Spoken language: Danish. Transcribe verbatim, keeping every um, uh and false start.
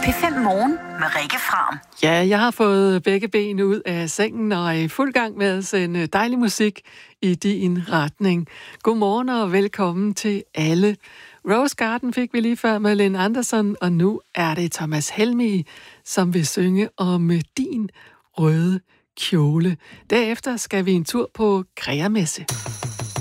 P fem Morgen med Rikke Fram. Ja, jeg har fået begge ben ud af sengen og er i fuld gang med at sende dejlig musik i din retning. Godmorgen og velkommen til alle. Rose Garden fik vi lige før med Lynn Anderson, og nu er det Thomas Helmig, som vil synge om din røde kjole. Derefter skal vi en tur på Kreamesse.